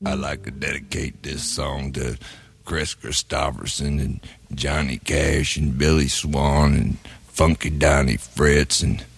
I'd like to dedicate this song to Chris Christopherson and Johnny Cash and Billy Swan and Funky Donnie Fritz and